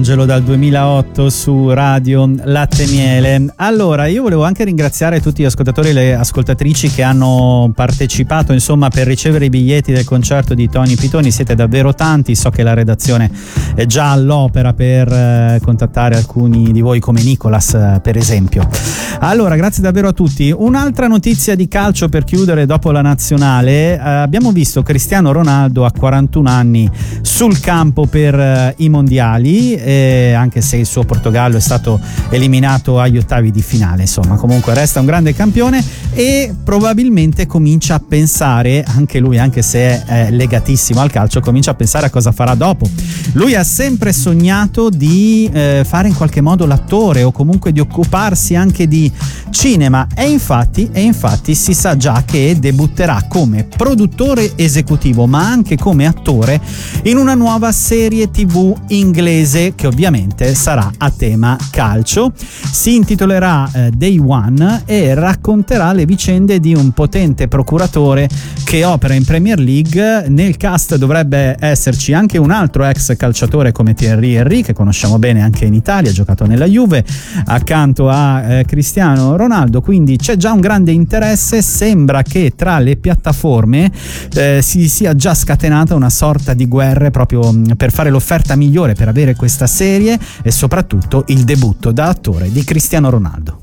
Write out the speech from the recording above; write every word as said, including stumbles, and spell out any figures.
Angelo dal duemilaotto su Radio Latte Miele. Allora, io volevo anche ringraziare tutti gli ascoltatori e le ascoltatrici che hanno partecipato, insomma, per ricevere i biglietti del concerto di Tony Pitoni. Siete davvero tanti, so che la redazione è già all'opera per eh, contattare alcuni di voi, come Nicolas eh, per esempio. Allora, grazie davvero a tutti. Un'altra notizia di calcio per chiudere dopo la nazionale. Eh, abbiamo visto Cristiano Ronaldo a quarantuno anni sul campo per eh, i mondiali, eh, anche se il suo Portogallo è stato eliminato agli ottavi di finale. Insomma, comunque resta un grande campione e probabilmente comincia a pensare, anche lui, anche se è eh, legatissimo al calcio, comincia a pensare a cosa farà dopo. Lui ha sempre sognato di eh, fare in qualche modo l'attore, o comunque di occuparsi anche di cinema, e infatti, e infatti si sa già che debutterà come produttore esecutivo ma anche come attore in una nuova serie tv inglese che ovviamente sarà a tema calcio. Si intitolerà eh, Day One e racconterà le vicende di un potente procuratore che opera in Premier League. Nel cast dovrebbe esserci anche un altro ex calciatore come Thierry Henry, che conosciamo bene anche in Italia, ha giocato nella Juve accanto a eh, Cristiano Ronaldo, quindi c'è già un grande interesse. Sembra che tra le piattaforme eh, si sia già scatenata una sorta di guerra proprio mh, per fare l'offerta migliore per avere questa serie e soprattutto il debutto da attore di Cristiano Ronaldo.